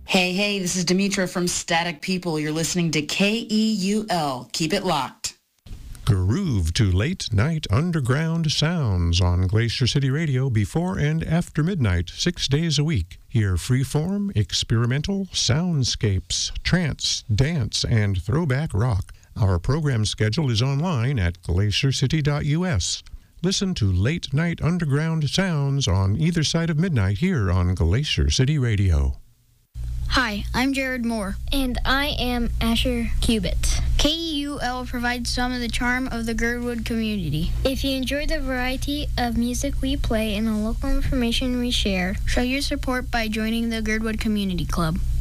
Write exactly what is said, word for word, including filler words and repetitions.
Hey, hey, this is Demetra from Static People. You're listening to K E U L. Keep it locked. Groove to late night underground sounds on Glacier City Radio before and after midnight, six days a week. Hear freeform, experimental, soundscapes, trance, dance, and throwback rock. Our program schedule is online at glacier city dot U S. Listen to late night underground sounds on either side of midnight here on Glacier City Radio. Hi, I'm Jared Moore. And I am Asher Cubitt. K E U L provides some of the charm of the Girdwood community. If you enjoy the variety of music we play and the local information we share, show your support by joining the Girdwood Community Club.